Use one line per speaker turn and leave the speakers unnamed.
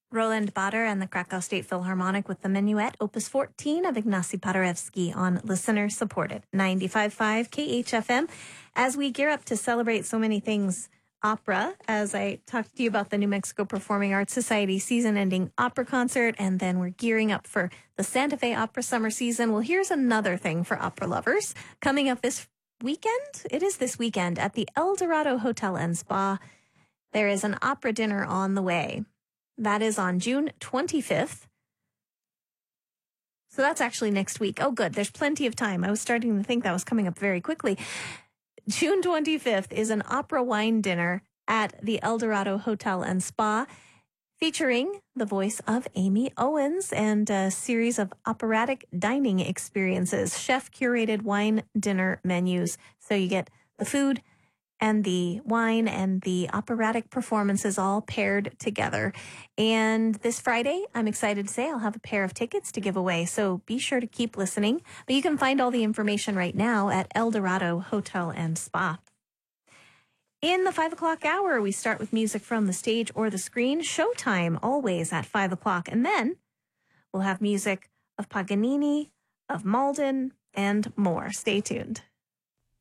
Roland Bader and the Krakow State Philharmonic with the Minuet, Opus 14 of Ignacy Paderewski on listener-supported 95.5 KHFM. As we gear up to celebrate so many things opera, as I talked to you about the New Mexico Performing Arts Society season-ending opera concert, and then we're gearing up for the Santa Fe Opera summer season. Well, here's another thing for opera lovers. Coming up this weekend, it is this weekend, at the El Dorado Hotel and Spa, there is an opera dinner on the way. That is on June 25th. So that's actually next week. Oh, good. There's plenty of time. I was starting to think that was coming up very quickly. June 25th is an opera wine dinner at the El Dorado Hotel and Spa, featuring the voice of Amy Owens and a series of operatic dining experiences, chef-curated wine dinner menus. So you get the food and the wine and the operatic performances all paired together. And this Friday, I'm excited to say I'll have a pair of tickets to give away, so be sure to keep listening. But you can find all the information right now at El Dorado Hotel and Spa. In the 5 o'clock hour, we start with music from the stage or the screen. Showtime, always at 5 o'clock. And then we'll have music of Paganini, of Malden, and more. Stay tuned.